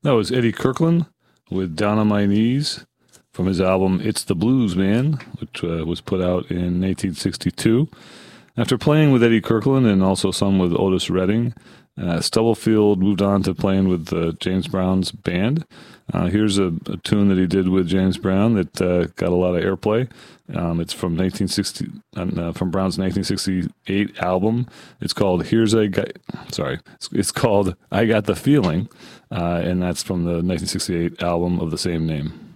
That was Eddie Kirkland with Down on My Knees from his album It's the Blues Man, which was put out in 1962. After playing with Eddie Kirkland and also some with Otis Redding, Stubblefield moved on to playing with James Brown's band. Here's a tune that he did with James Brown that got a lot of airplay. It's from 1960, from Brown's 1968 album. It's called "Here's a Guy." Sorry, it's called "I Got the Feeling," and that's from the 1968 album of the same name.